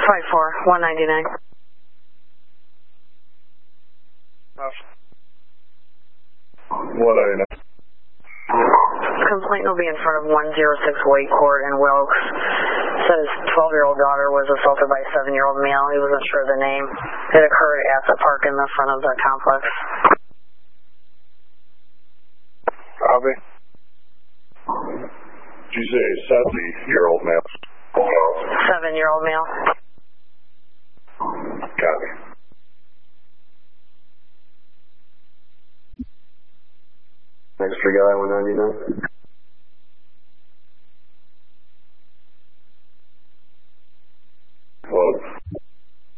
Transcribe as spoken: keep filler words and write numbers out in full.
five four, one ninety-nine. one ninety-nine. Complaint will be in front of one oh six White Court in Wilkes. Says twelve-year-old daughter was assaulted by a seven-year-old male. He wasn't sure of the name. It occurred at the park in the front of the complex. Copy. Did you say seven-year-old male? Seven-year-old male. Copy. Next for guy one ninety-nine.